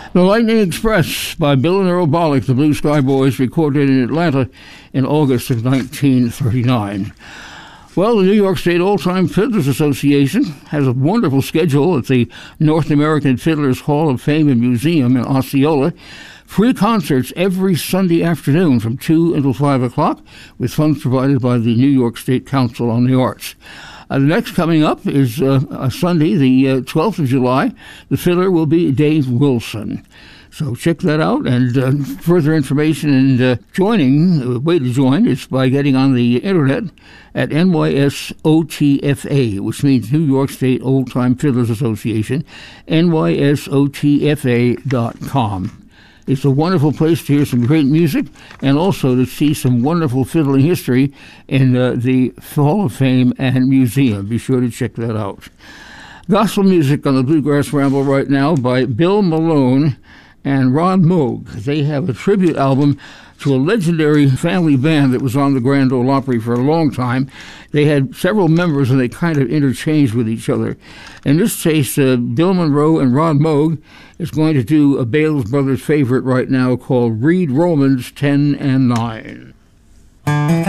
The Lightning Express by Bill and Earl Bollock, the Blue Sky Boys, recorded in Atlanta in August of 1939. Well, the New York State Old Time Fiddlers Association has a wonderful schedule at the North American Fiddlers Hall of Fame and Museum in Osceola. Free concerts every Sunday afternoon from 2 until 5 o'clock, with funds provided by the New York State Council on the Arts. The next coming up is Sunday, the 12th of July. The fiddler will be Dave Wilson. So check that out, and further information and joining, the way to join is by getting on the internet at NYSOTFA, which means New York State Old Time Fiddlers Association, NYSOTFA.com. It's a wonderful place to hear some great music and also to see some wonderful fiddling history in the Hall of Fame and Museum. Be sure to check that out. Gospel music on the Bluegrass Ramble right now by Bill Malone and Ron Moog. They have a tribute album to a legendary family band that was on the Grand Ole Opry for a long time. They had several members, and they kind of interchanged with each other. In this case, Bill Monroe and Ron Moog is going to do a Bales Brothers favorite right now called Read Romans 10 and 9.